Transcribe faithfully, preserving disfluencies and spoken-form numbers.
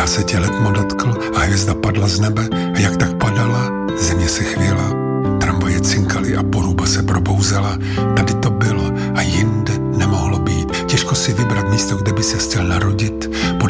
Já se tě letmo dotkl a hvězda padla z nebe a jak tak padala, země se chvěla. Tramvaje cinkaly a poruba se probouzela. Tady to bylo a jinde nemohlo být. Těžko si vybrat místo, kde by se chtěl narodit.